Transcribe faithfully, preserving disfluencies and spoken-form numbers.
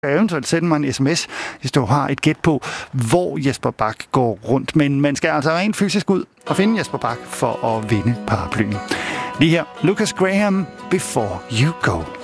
eventuelt sende mig en sms, hvis du har et gæt på, hvor Jesper Bach går rundt. Men man skal altså rent fysisk ud og finde Jesper Bach for at vinde paraplyen. Lige her, Lucas Graham, Before You Go.